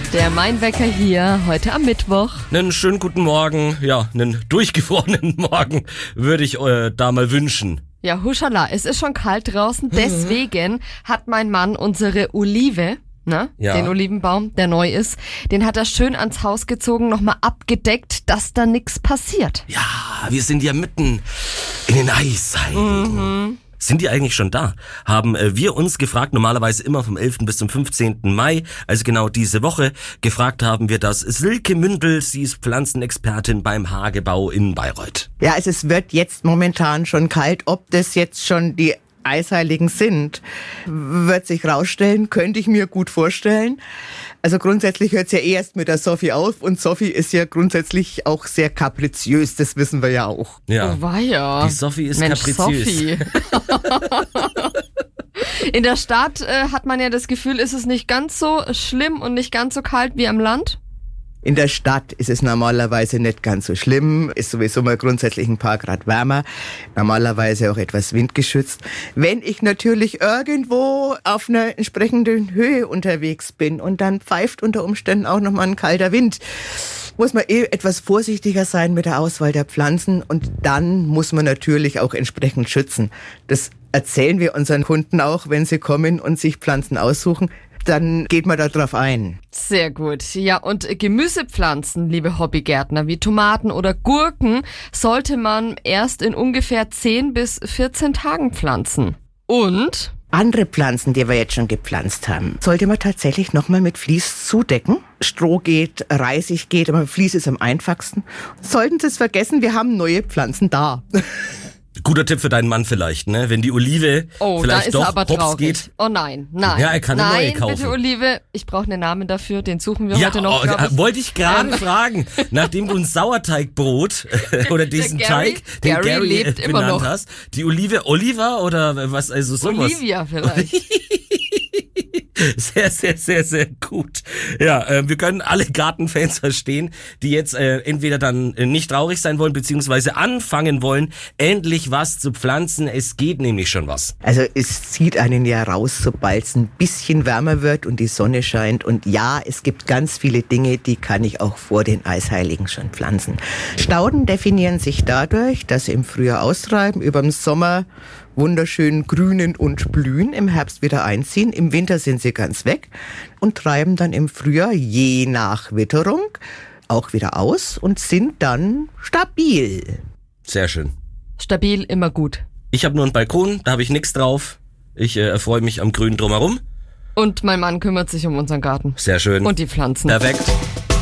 Der Mainwecker hier, heute am Mittwoch. Einen schönen guten Morgen, ja, einen durchgefrorenen Morgen würde ich da mal wünschen. Ja, huschala, es ist schon kalt draußen, deswegen hat mein Mann unsere Olive, den Olivenbaum, der neu ist, den hat er schön ans Haus gezogen, nochmal abgedeckt, dass da nichts passiert. Ja, wir sind ja mitten in den Eisheiligen. Sind die eigentlich schon da? Haben wir uns gefragt, normalerweise immer vom 11. bis zum 15. Mai, also genau diese Woche, gefragt haben wir das Silke Mündel, sie ist Pflanzenexpertin beim Hagebau in Bayreuth. Ja, also es wird jetzt momentan schon kalt. Ob das jetzt schon die Eisheiligen sind, wird sich rausstellen, könnte ich mir gut vorstellen. Also grundsätzlich hört es ja erst mit der Sophie auf und Sophie ist ja grundsätzlich auch sehr kapriziös, das wissen wir ja auch. Ja, Oh weia. die Sophie ist Mensch, kapriziös. Sophie. In der Stadt hat man ja das Gefühl, ist es nicht ganz so schlimm und nicht ganz so kalt wie am Land? In der Stadt ist es normalerweise nicht ganz so schlimm, ist sowieso mal grundsätzlich ein paar Grad wärmer, normalerweise auch etwas windgeschützt. Wenn ich natürlich irgendwo auf einer entsprechenden Höhe unterwegs bin und dann pfeift unter Umständen auch nochmal ein kalter Wind, muss man etwas vorsichtiger sein mit der Auswahl der Pflanzen und dann muss man natürlich auch entsprechend schützen. Das erzählen wir unseren Kunden auch, wenn sie kommen und sich Pflanzen aussuchen. Dann geht man da drauf ein. Sehr gut. Ja, und Gemüsepflanzen, liebe Hobbygärtner, wie Tomaten oder Gurken, sollte man erst in ungefähr 10 bis 14 Tagen pflanzen. Und Andere Pflanzen, die wir jetzt schon gepflanzt haben, sollte man tatsächlich nochmal mit Vlies zudecken. Stroh geht, Reisig geht, aber Vlies ist am einfachsten. Sollten Sie es vergessen, wir haben neue Pflanzen da. Guter Tipp für deinen Mann vielleicht, ne? Wenn die Olive da vielleicht ist doch er aber hops traurig. geht. Oh nein. Ja, er kann eine neue kaufen. Nein, bitte Olive, ich brauche einen Namen dafür, den suchen wir heute noch, glaub ich. Wollte ich gerade fragen, nachdem du ein Sauerteigbrot oder diesen Teig, den Gary lebt immer benannt noch. hast, die Oliver oder was, also sowas. Olivia vielleicht. Sehr, sehr, sehr, sehr gut. Ja, wir können alle Gartenfans verstehen, die jetzt entweder dann nicht traurig sein wollen, beziehungsweise anfangen wollen, endlich was zu pflanzen. Es geht nämlich schon was. Also es zieht einen ja raus, sobald es ein bisschen wärmer wird und die Sonne scheint. Und ja, es gibt ganz viele Dinge, die kann ich auch vor den Eisheiligen schon pflanzen. Stauden definieren sich dadurch, dass sie im Frühjahr austreiben, über den Sommer wunderschön grünen und blühen, im Herbst wieder einziehen, im Winter sind sie ganz weg und treiben dann im Frühjahr je nach Witterung auch wieder aus und sind dann stabil. Sehr schön. Stabil, immer gut. Ich habe nur einen Balkon, da habe ich nichts drauf. Ich erfreue mich am Grün drumherum. Und mein Mann kümmert sich um unseren Garten. Sehr schön. Und die Pflanzen. Perfekt.